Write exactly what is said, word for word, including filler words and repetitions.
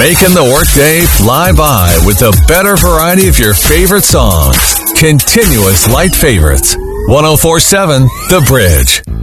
Making the workday fly by with the better variety of your favorite songs. Continuous light favorites. one oh four point seven The Bridge.